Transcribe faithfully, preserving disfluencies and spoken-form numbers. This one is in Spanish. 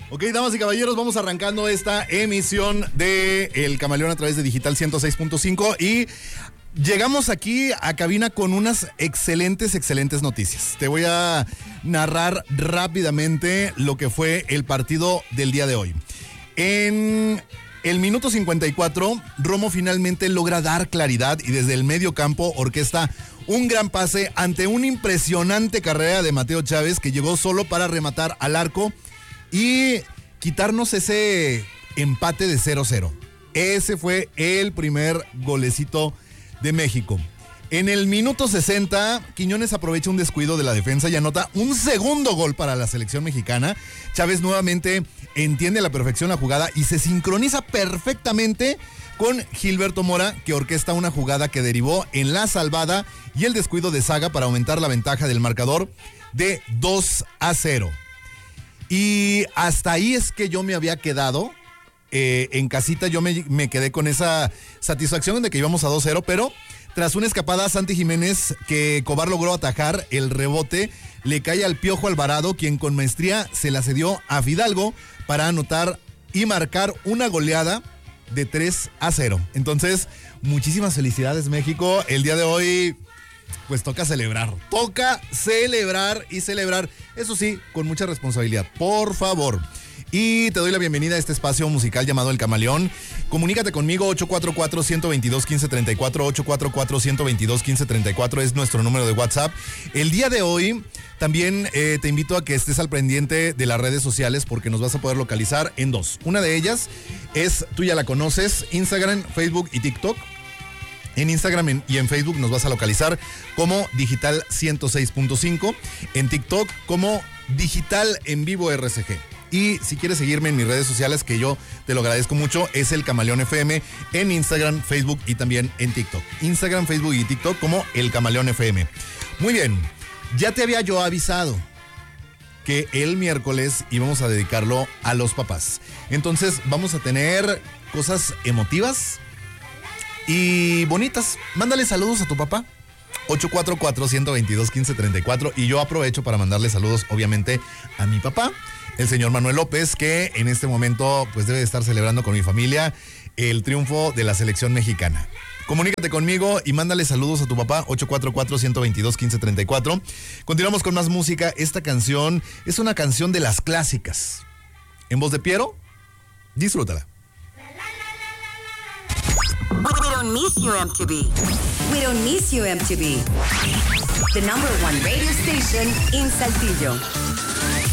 Ok, damas y caballeros, vamos arrancando esta emisión de El Camaleón a través de Digital ciento seis punto cinco y llegamos aquí a cabina con unas excelentes, excelentes noticias. Te voy a narrar rápidamente lo que fue el partido del día de hoy. En el minuto cincuenta y cuatro, Romo finalmente logra dar claridad y desde el medio campo orquesta un gran pase ante una impresionante carrera de Mateo Chávez que llegó solo para rematar al arco y quitarnos ese empate de cero cero. Ese fue el primer golecito de México. En el minuto sesenta, Quiñones aprovecha un descuido de la defensa y anota un segundo gol para la selección mexicana. Chávez nuevamente entiende a la perfección la jugada y se sincroniza perfectamente con Gilberto Mora, que orquesta una jugada que derivó en la salvada y el descuido de Saga para aumentar la ventaja del marcador de dos a cero. Y hasta ahí es que yo me había quedado. Eh, en casita yo me, me quedé con esa satisfacción de que íbamos a dos cero, pero tras una escapada Santi Jiménez que Cobar logró atajar, el rebote le cae al Piojo Alvarado, quien con maestría se la cedió a Fidalgo para anotar y marcar una goleada de tres a cero. Entonces, muchísimas felicidades, México. El día de hoy pues toca celebrar, toca celebrar y celebrar, eso sí, con mucha responsabilidad, por favor. Y te doy la bienvenida a este espacio musical llamado El Camaleón. Comunícate conmigo, ocho cuatro cuatro, uno dos dos, uno cinco tres cuatro, ocho cuatro cuatro, uno dos dos, uno cinco tres cuatro es nuestro número de WhatsApp. El día de hoy también eh, te invito a que estés al pendiente de las redes sociales porque nos vas a poder localizar en dos. Una de ellas es, tú ya la conoces, Instagram, Facebook y TikTok. En Instagram y en Facebook nos vas a localizar como Digital ciento seis punto cinco, en TikTok como Digital en Vivo R C G. Y si quieres seguirme en mis redes sociales, que yo te lo agradezco mucho, es El Camaleón F M en Instagram, Facebook y también en TikTok. Instagram, Facebook y TikTok como El Camaleón F M. Muy bien, ya te había yo avisado que el miércoles íbamos a dedicarlo a los papás. Entonces vamos a tener cosas emotivas y bonitas. Mándale saludos a tu papá. ocho cuatro cuatro, uno dos dos, uno cinco tres cuatro. Y yo aprovecho para mandarle saludos, obviamente, a mi papá, el señor Manuel López, que en este momento pues debe de estar celebrando con mi familia el triunfo de la selección mexicana. Comunícate conmigo y mándale saludos a tu papá, ocho cuatro cuatro, uno dos dos, uno cinco tres cuatro. Continuamos con más música. Esta canción es una canción de las clásicas. En voz de Piero, disfrútala. We don't miss you, M T V. We don't miss you, M T V. The number one radio station in Saltillo.